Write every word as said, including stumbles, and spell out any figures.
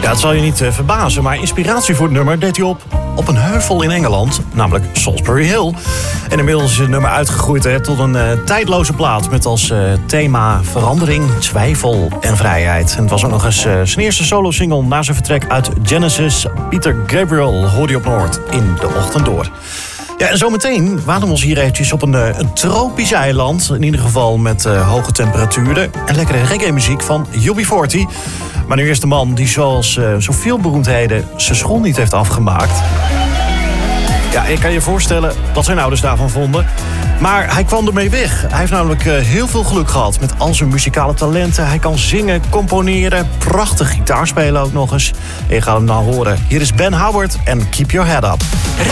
Ja, het zal je niet uh, verbazen, maar inspiratie voor het nummer deed hij op op een heuvel in Engeland, namelijk Salisbury Hill. En inmiddels is het nummer uitgegroeid hè, tot een uh, tijdloze plaat met als uh, thema verandering, twijfel en vrijheid. En het was ook nog eens uh, zijn eerste solo-single na zijn vertrek uit Genesis. Peter Gabriel hoorde je op Noord in de ochtend door. Ja, en zometeen waden we ons hier eventjes op een, een tropisch eiland. In ieder geval met uh, hoge temperaturen. En lekkere reggae-muziek van U B forty. Maar nu eerst de man die zoals uh, zoveel beroemdheden zijn school niet heeft afgemaakt. Ja, ik kan je voorstellen wat zijn ouders daarvan vonden. Maar hij kwam ermee weg. Hij heeft namelijk uh, heel veel geluk gehad met al zijn muzikale talenten. Hij kan zingen, componeren, prachtig gitaar spelen ook nog eens. En je gaat hem nou horen. Hier is Ben Howard en Keep Your Head Up.